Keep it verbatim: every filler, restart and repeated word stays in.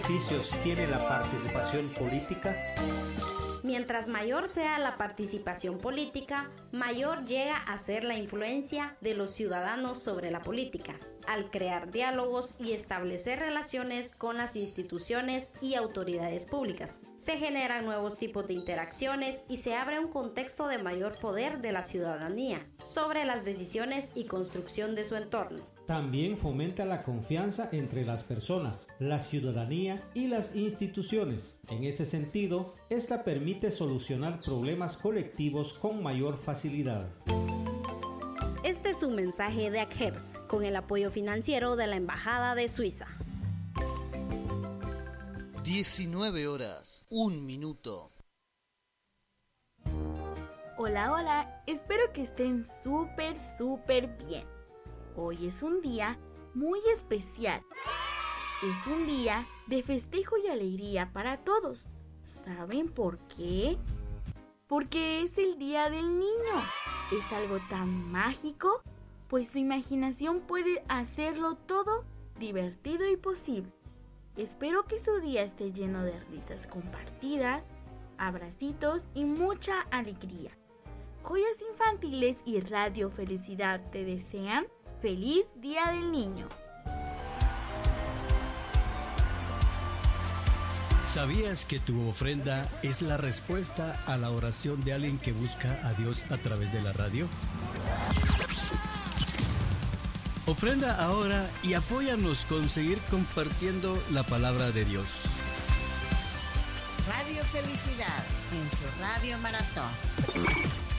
¿Beneficios tiene la participación política? Mientras mayor sea la participación política, mayor llega a ser la influencia de los ciudadanos sobre la política, al crear diálogos y establecer relaciones con las instituciones y autoridades públicas. Se generan nuevos tipos de interacciones y se abre un contexto de mayor poder de la ciudadanía sobre las decisiones y construcción de su entorno. También fomenta la confianza entre las personas, la ciudadanía y las instituciones. En ese sentido, esta permite solucionar problemas colectivos con mayor facilidad. Este es un mensaje de A C G E R S, con el apoyo financiero de la Embajada de Suiza. diecinueve horas, un minuto. Hola, hola, espero que estén súper, súper bien. Hoy es un día muy especial. Es un día de festejo y alegría para todos. ¿Saben por qué? Porque es el Día del Niño. Es algo tan mágico, pues su imaginación puede hacerlo todo divertido y posible. Espero que su día esté lleno de risas compartidas, abracitos y mucha alegría. Joyas Infantiles y Radio Felicidad te desean ¡Feliz Día del Niño! ¿Sabías que tu ofrenda es la respuesta a la oración de alguien que busca a Dios a través de la radio? Ofrenda ahora y apóyanos con seguir compartiendo la palabra de Dios. Radio Felicidad en su Radio Maratón.